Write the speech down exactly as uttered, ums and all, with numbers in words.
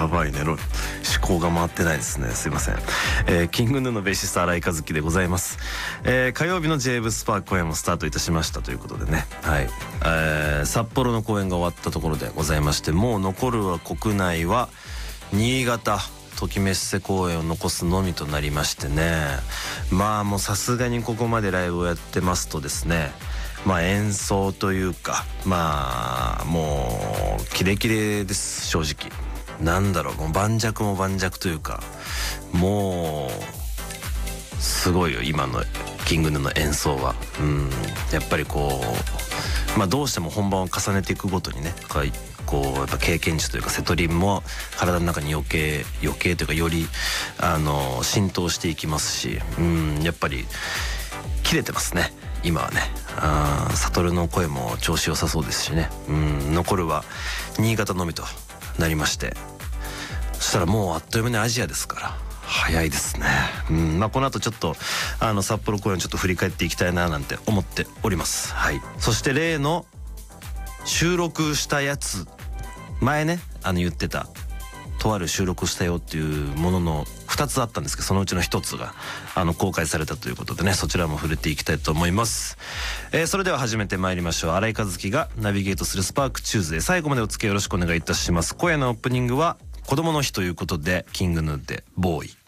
ばいね、思考が回ってないですね、すいません。えー、キングヌーのベーシスト新井和樹でございます。えー、火曜日の ジェイブスパーク公演もスタートいたしましたということでね、はい、えー、札幌の公演が終わったところでございまして、もう残るは国内は新潟ときめっせ公演を残すのみとなりましてね、まあもうさすがにここまでライブをやってますとですね、まあ演奏というか、まあもうキレキレです。正直なんだろう、もう盤石も盤石というか、もうすごいよ今のキングヌーの演奏は。うん、やっぱりこう、まあどうしても本番を重ねていくごとにね、こうやっぱ経験値というかセトリンも体の中に余計余計というかよりあの浸透していきますし、うん、やっぱり切れてますね今はね。あ、悟の声も調子良さそうですしね。うん、残るは新潟のみとなりまして、そしたらもうあっという間にアジアですから早いですね。うん、まあこの後ちょっとあの札幌公演ちょっと振り返っていきたいななんて思っております。はい。そして例の収録したやつ、前ねあの言ってたとある収録したよっていうもののふたつあったんですけど、そのうちのひとつがあの公開されたということでね、そちらも触れていきたいと思います。えー、それでは始めてまいりましょう。新井和樹がナビゲートするスパークチューズデー、最後までお付き合いよろしくお願いいたします。今夜のオープニングは子供の日ということでキングヌーでボーイ。